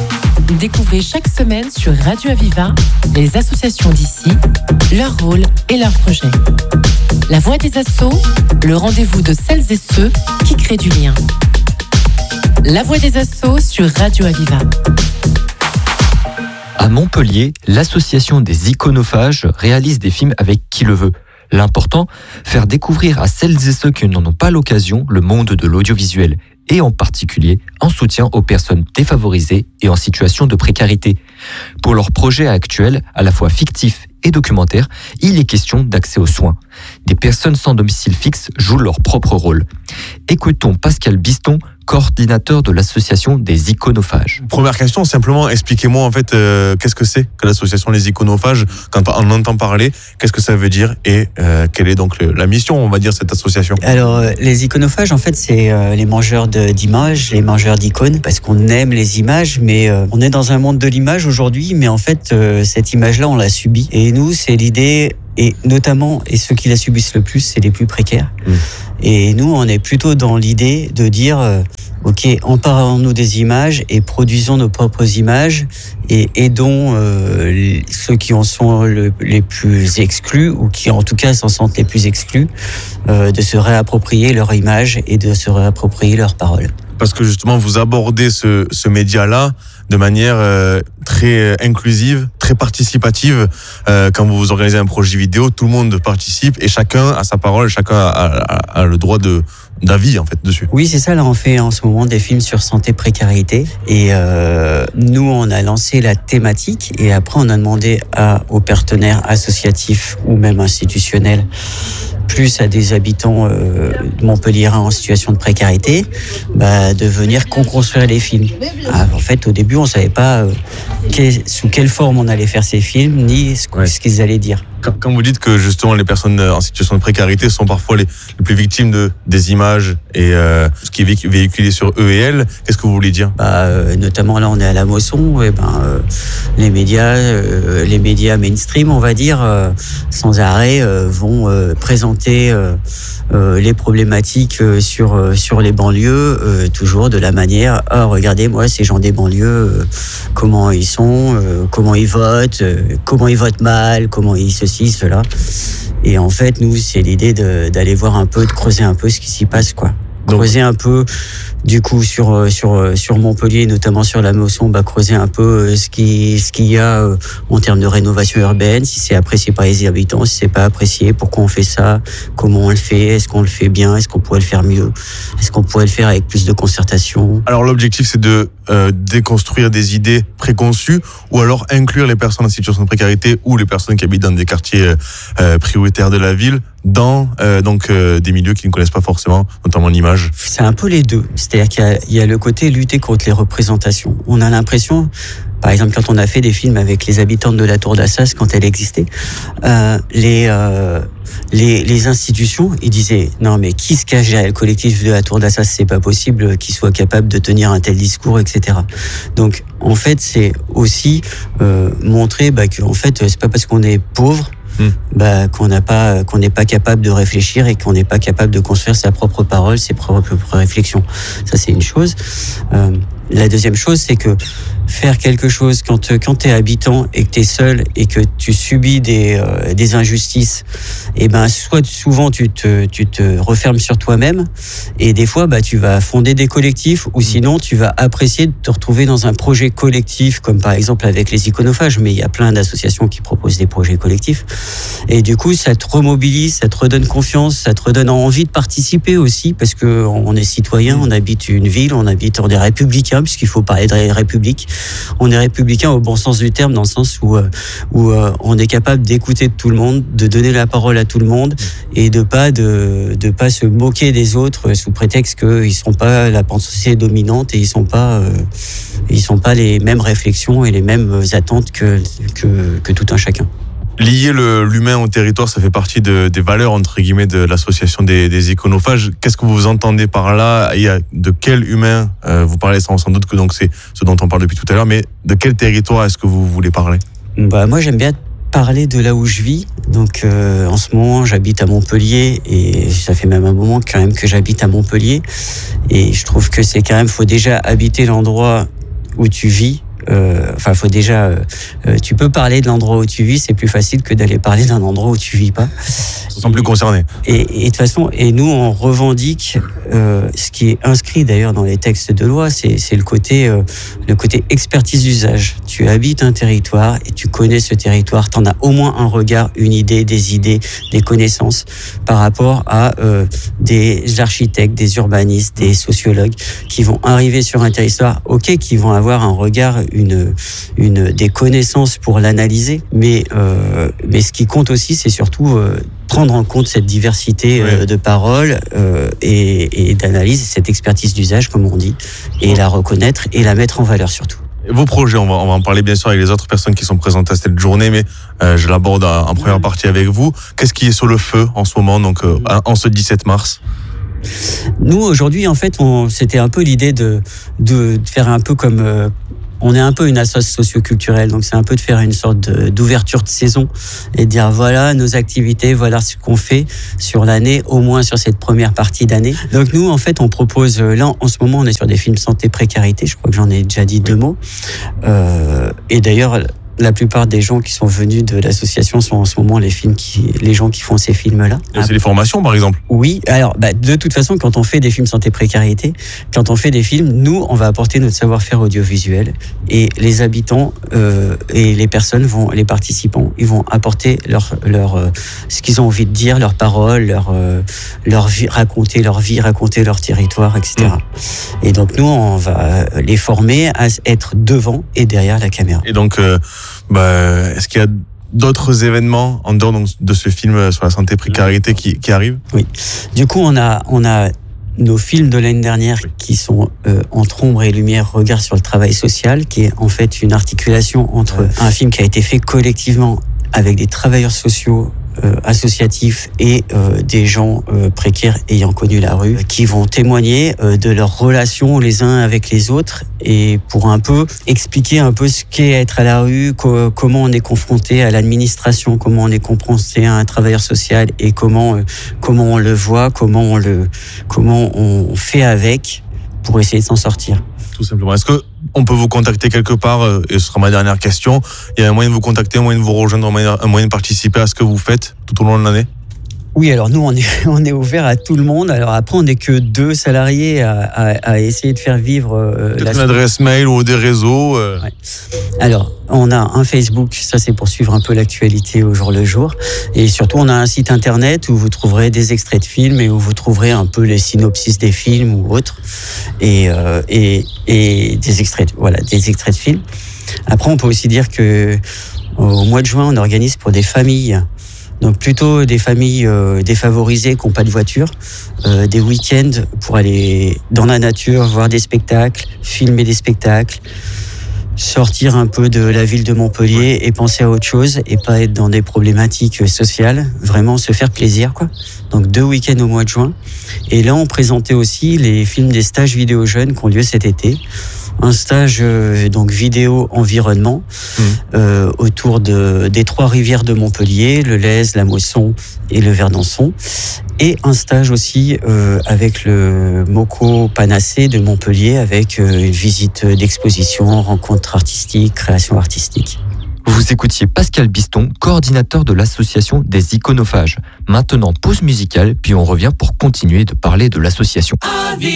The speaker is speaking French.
Découvrez chaque semaine sur Radio Aviva les associations d'ici, leur rôle et leurs projets. La Voix des Assos, le rendez-vous de celles et ceux qui créent du lien. La Voix des Assos sur Radio Aviva. À Montpellier, l'association des iconophages réalise des films avec qui le veut. L'important, faire découvrir à celles et ceux qui n'en ont pas l'occasion le monde de l'audiovisuel, et en particulier en soutien aux personnes défavorisées et en situation de précarité. Pour leur projet actuel, à la fois fictif et documentaire, il est question d'accès aux soins. Des personnes sans domicile fixe jouent leur propre rôle. Écoutons Pascal Biston, coordinateur de l'association des iconophages. Première question, simplement expliquez-moi en fait qu'est-ce que c'est que l'association des iconophages. Quand on entend parler, qu'est-ce que ça veut dire et quelle est donc la mission, on va dire, de cette association? Alors les iconophages en fait c'est les mangeurs d'images, les mangeurs d'icônes, parce qu'on aime les images, mais on est dans un monde de l'image aujourd'hui, mais en fait cette image-là on l'a subie. Et nous c'est l'idée, et notamment, et ceux qui la subissent le plus, c'est les plus précaires. Et nous, on est plutôt dans l'idée de dire, ok, emparons-nous des images et produisons nos propres images et aidons ceux qui en sont les plus exclus, ou qui en tout cas s'en sentent les plus exclus, de se réapproprier leur image et de se réapproprier leurs paroles. Parce que justement, vous abordez ce média-là de manière très inclusive, très participative. Quand vous organisez un projet vidéo, tout le monde participe et chacun a sa parole, chacun a le droit d'avis en fait dessus. Oui, c'est ça. Là, on fait en ce moment des films sur santé, précarité. Et nous, on a lancé la thématique et après, on a demandé aux partenaires associatifs ou même institutionnels, plus à des habitants montpelliérains en situation de précarité, de venir construire les films. En fait, au début, on savait pas sous quelle forme on allait faire ces films, ni ce qu'ils allaient dire. Quand vous dites que justement les personnes en situation de précarité sont parfois les plus victimes des images et ce qui est véhiculé sur eux et elles, qu'est-ce que vous voulez dire? Notamment là on est à la Mosson, et les médias mainstream on va dire sans arrêt vont présenter les problématiques sur les banlieues, toujours de la manière regardez moi ces gens des banlieues comment ils sont, comment ils votent mal, comment ils ceci, cela. Et en fait, nous, c'est l'idée d'aller voir un peu, de creuser un peu ce qui s'y passe, quoi. Creuser un peu, du coup, sur Montpellier, notamment sur la Mosson, creuser un peu ce qu'il y a en termes de rénovation urbaine, si c'est apprécié par les habitants, si c'est pas apprécié, pourquoi on fait ça, comment on le fait, est-ce qu'on le fait bien, est-ce qu'on pourrait le faire mieux, est-ce qu'on pourrait le faire avec plus de concertation. Alors l'objectif, c'est de déconstruire des idées préconçues ou alors inclure les personnes en situation de précarité ou les personnes qui habitent dans des quartiers prioritaires de la ville dans des milieux qu'ils ne connaissent pas forcément, notamment l'image. C'est un peu les deux. C'est-à-dire qu'il y a le côté lutter contre les représentations. On a l'impression, par exemple, quand on a fait des films avec les habitantes de la Tour d'Assas, quand elle existait, les institutions, ils disaient non mais qui se cache derrière le collectif de la Tour d'Assas, c'est pas possible qu'il soit capable de tenir un tel discours, etc. Donc en fait c'est aussi montrer que en fait c'est pas parce qu'on est pauvre qu'on n'est pas capable de réfléchir et qu'on n'est pas capable de construire sa propre parole, ses propres réflexions. Ça c'est une chose. La deuxième chose, c'est que faire quelque chose quand t'es habitant et que t'es seul et que tu subis des injustices, soit souvent tu te refermes sur toi-même et des fois tu vas fonder des collectifs ou sinon tu vas apprécier de te retrouver dans un projet collectif comme par exemple avec les iconophages, mais il y a plein d'associations qui proposent des projets collectifs et du coup ça te remobilise, ça te redonne confiance, ça te redonne envie de participer aussi parce que on est citoyen, on habite une ville, on est républicain puisqu'il faut parler de république. On est républicain au bon sens du terme, dans le sens où on est capable d'écouter tout le monde, de donner la parole à tout le monde et de pas se moquer des autres sous prétexte qu'ils sont pas la pensée dominante et ils sont pas les mêmes réflexions et les mêmes attentes que tout un chacun. Lier l'humain au territoire, ça fait partie des valeurs entre guillemets de l'association des iconophages. Qu'est-ce que vous entendez par là? De quel humain vous parlez? Sans doute que donc c'est ce dont on parle depuis tout à l'heure, mais de quel territoire est-ce que vous voulez parler? Moi j'aime bien parler de là où je vis. Donc en ce moment j'habite à Montpellier et ça fait même un moment quand même que j'habite à Montpellier et je trouve que c'est quand même, faut déjà habiter l'endroit où tu vis faut déjà, tu peux parler de l'endroit où tu vis, c'est plus facile que d'aller parler d'un endroit où tu vis pas. Ils sont plus concernés. Et de toute façon, et nous on revendique ce qui est inscrit d'ailleurs dans les textes de loi, c'est le côté expertise d'usage. Tu habites un territoire et tu connais ce territoire, t'en as au moins un regard, une idée, des connaissances par rapport à des architectes, des urbanistes, des sociologues qui vont arriver sur un territoire, qui vont avoir un regard, des connaissances pour l'analyser, mais ce qui compte aussi, c'est surtout prendre en compte cette diversité de paroles et d'analyse, cette expertise d'usage, comme on dit, et la reconnaître et la mettre en valeur surtout. Vos projets, on va en parler bien sûr avec les autres personnes qui sont présentes à cette journée, mais je l'aborde en première partie avec vous. Qu'est-ce qui est sur le feu en ce moment, donc en ce 17 mars ? Nous, aujourd'hui, en fait, c'était un peu l'idée de faire un peu comme... on est un peu une association socioculturelle, donc c'est un peu de faire une sorte d'ouverture de saison et de dire voilà nos activités, voilà ce qu'on fait sur l'année, au moins sur cette première partie d'année. Donc nous, en fait, on propose, là, en ce moment, on est sur des films santé précarité, je crois que j'en ai déjà dit 2 mots. Et d'ailleurs, la plupart des gens qui sont venus de l'association sont en ce moment les gens qui font ces films-là. Et c'est les formations, par exemple ? Oui, alors de toute façon, quand on fait des films santé précarité, quand on fait des films, nous, on va apporter notre savoir-faire audiovisuel et les habitants et les personnes les participants, ils vont apporter ce qu'ils ont envie de dire, leurs paroles, leur vie, raconter leur territoire, etc. Et donc nous, on va les former à être devant et derrière la caméra. Et donc, est-ce qu'il y a d'autres événements en dehors de ce film sur la santé précarité qui arrivent ? Oui. Du coup, on a nos films de l'année dernière qui sont Entre ombre et lumière, regard sur le travail social, qui est en fait une articulation entre un film qui a été fait collectivement avec des travailleurs sociaux associatifs et des gens précaires ayant connu la rue, qui vont témoigner de leurs relations les uns avec les autres et pour un peu expliquer un peu ce qu'est être à la rue, comment on est confronté à l'administration, comment on est confronté à un travailleur social et comment on le voit, comment on fait avec pour essayer de s'en sortir. Tout simplement. Est-ce qu'on peut vous contacter quelque part, et ce sera ma dernière question, il y a un moyen de vous contacter, un moyen de vous rejoindre, un moyen de participer à ce que vous faites tout au long de l'année ? Oui, alors nous, on est ouvert à tout le monde. Alors après, on n'est que 2 salariés à essayer de faire vivre... Peut-être une adresse mail ou des réseaux Ouais. Alors, on a un Facebook, ça c'est pour suivre un peu l'actualité au jour le jour. Et surtout, on a un site internet où vous trouverez des extraits de films et où vous trouverez un peu les synopsis des films ou autres. Et des extraits de films. Après, on peut aussi dire que au mois de juin, on organise pour des familles... Donc plutôt des familles défavorisées qui n'ont pas de voiture, des week-ends pour aller dans la nature, voir des spectacles, filmer des spectacles, sortir un peu de la ville de Montpellier et penser à autre chose et pas être dans des problématiques sociales, vraiment se faire plaisir, quoi. Donc 2 week-ends au mois de juin. Et là, on présentait aussi les films des stages vidéo jeunes qui ont lieu cet été. Un stage donc vidéo environnement autour des 3 rivières de Montpellier, le Lez, la Mosson et le Verdançon, et un stage aussi avec le Moco Panacé de Montpellier avec une visite d'exposition, rencontre artistique, création artistique. Vous écoutiez Pascal Biston, coordinateur de l'association des iconophages. Maintenant, pause musicale, puis on revient pour continuer de parler de l'association.